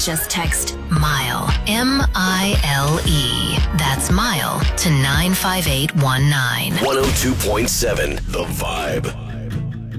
Just text MILE, MILE. That's MILE to 95819. 102.7 The Vibe.